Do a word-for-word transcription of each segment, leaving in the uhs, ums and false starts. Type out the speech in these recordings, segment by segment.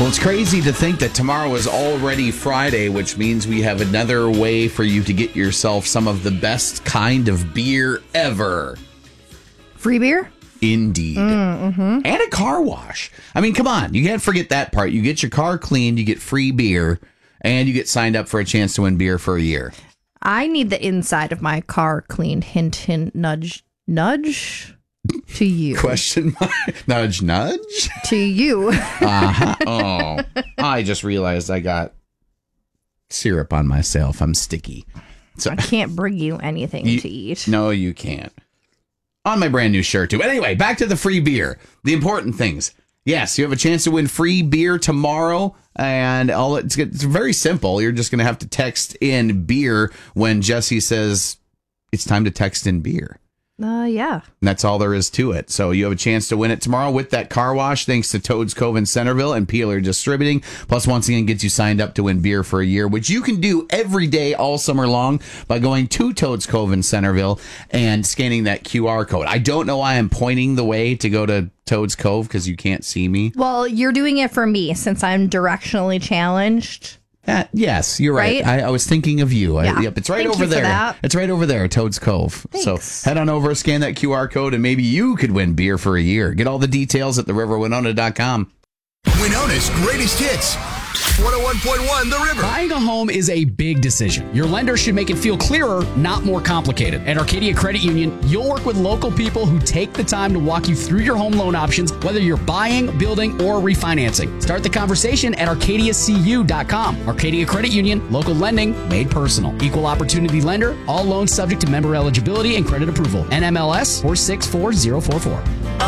Well, it's crazy to think that tomorrow is already Friday, which means we have another way for you to get yourself some of the best kind of beer ever. Free beer? Indeed. Mm-hmm. And a car wash. I mean, come on. You can't forget that part. You get your car cleaned, you get free beer, and you get signed up for a chance to win beer for a year. I need the inside of my car cleaned. Hint, hint, nudge, nudge to you. Question mark. Nudge, nudge? To you. Uh-huh. Oh, I just realized I got syrup on myself. I'm sticky. So I can't bring you anything you, to eat. No, you can't. On my brand new shirt, too. But anyway, back to the free beer. The important things. Yes, you have a chance to win free beer tomorrow. And all it's, it's very simple. You're just going to have to text in beer when Jesse says it's time to text in beer. Uh, yeah. And that's all there is to it. So you have a chance to win it tomorrow with that car wash, thanks to Toads Cove in Centerville and Peeler Distributing. Plus, once again, gets you signed up to win beer for a year, which you can do every day all summer long by going to Toads Cove in Centerville and scanning that Q R code. I don't know why I'm pointing the way to go to Toads Cove because you can't see me. Well, you're doing it for me since I'm directionally challenged. Uh, yes, you're right. right? I, I was thinking of you. Yeah. I, yep, it's right Thank over you for there. that. It's right over there, Toads Cove. Thanks. So head on over, scan that Q R code, and maybe you could win beer for a year. Get all the details at the river winona dot com. Winona's greatest hits. one oh one point one The River. Buying a home is a big decision. Your lender should make it feel clearer, not more complicated. At Arcadia Credit Union, you'll work with local people who take the time to walk you through your home loan options, whether you're buying, building, or refinancing. Start the conversation at arcadia c u dot com. Arcadia Credit Union, local lending made personal. Equal opportunity lender, all loans subject to member eligibility and credit approval. N M L S four six four zero four four.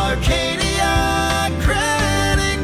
Arcadia Credit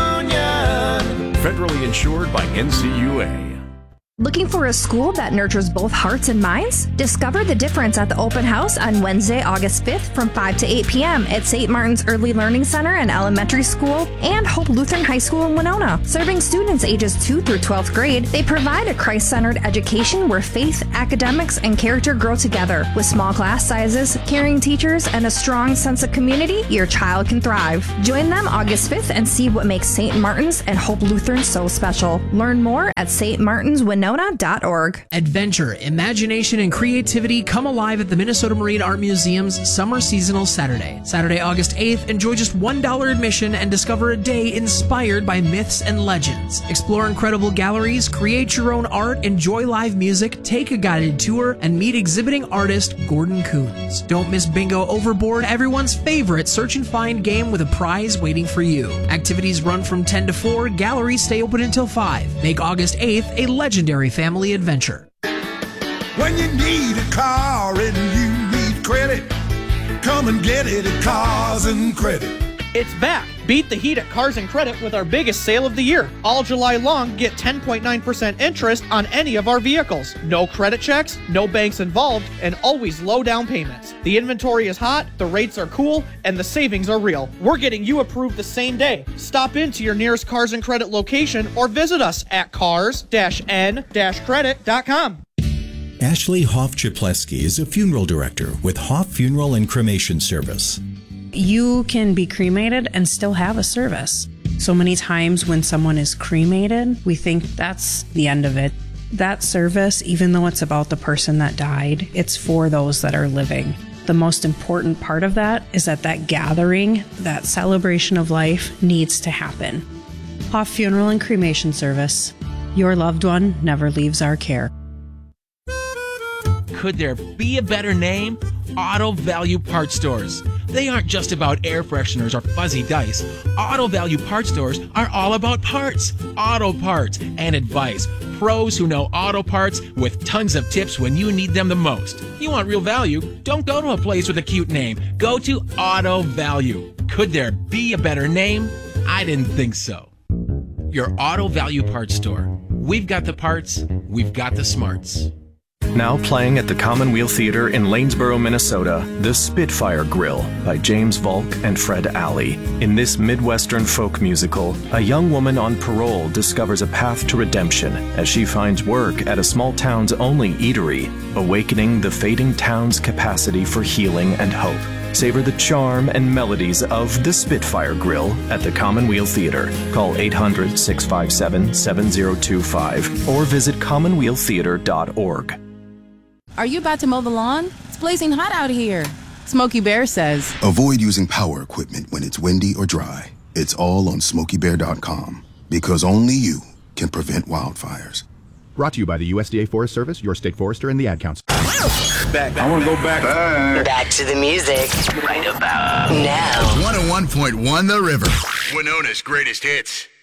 Union. Federally insured by N C U A. Looking for a school that nurtures both hearts and minds? Discover the difference at the open house on Wednesday, August fifth from five to eight p.m. at Saint Martin's Early Learning Center and Elementary School and Hope Lutheran High School in Winona. Serving students ages two through twelfth grade, they provide a Christ-centered education where faith, academics, and character grow together. With small class sizes, caring teachers, and a strong sense of community, your child can thrive. Join them August fifth and see what makes Saint Martin's and Hope Lutheran so special. Learn more at s t martins winona dot org. Adventure, imagination, and creativity come alive at the Minnesota Marine Art Museum's Summer Seasonal Saturday. Saturday, August eighth, enjoy just one dollar admission and discover a day inspired by myths and legends. Explore incredible galleries, create your own art, enjoy live music, take a guided tour, and meet exhibiting artist Gordon Coons. Don't miss Bingo Overboard, everyone's favorite search and find game with a prize waiting for you. Activities run from ten to four, galleries stay open until five. Make August eighth a legendary family adventure. When you need a car and you need credit, come and get it at Cars and Credit. It's back. Beat the heat at Cars and Credit with our biggest sale of the year. All July long, get ten point nine percent interest on any of our vehicles. No credit checks, no banks involved, and always low down payments. The inventory is hot, the rates are cool, and the savings are real. We're getting you approved the same day. Stop into your nearest Cars and Credit location or visit us at cars n credit dot com. Ashley Hoff-Chapleski is a funeral director with Hoff Funeral and Cremation Service. You can be cremated and still have a service. So many times when someone is cremated, we think that's the end of it. That service, even though it's about the person that died, it's for those that are living. The most important part of that is that that gathering, that celebration of life needs to happen. Hoff Funeral and Cremation Service. Your loved one never leaves our care. Could there be a better name? Auto Value Parts Stores. They aren't just about air fresheners or fuzzy dice. Auto Value Parts Stores are all about parts, auto parts, and advice. Pros who know auto parts with tons of tips when you need them the most. You want real value? Don't go to a place with a cute name. Go to Auto Value. Could there be a better name? I didn't think so. Your Auto Value Parts Store. We've got the parts, we've got the smarts. Now playing at the Commonweal Theater in Lanesboro, Minnesota, The Spitfire Grill by James Volk and Fred Alley. In this Midwestern folk musical, a young woman on parole discovers a path to redemption as she finds work at a small town's only eatery, awakening the fading town's capacity for healing and hope. Savor the charm and melodies of the Spitfire Grill at the Commonweal Theater. Call eight hundred, six five seven, seven zero two five or visit commonweal theater dot org. Are you about to mow the lawn? It's blazing hot out here. Smokey Bear says, avoid using power equipment when it's windy or dry. It's all on smokey bear dot com because only you can prevent wildfires. Brought to you by the U S D A Forest Service, your state forester, and the Ad Council. Back. I want to go back. back. Back to the music. Right about now. one oh one point one The River. Winona's greatest hits.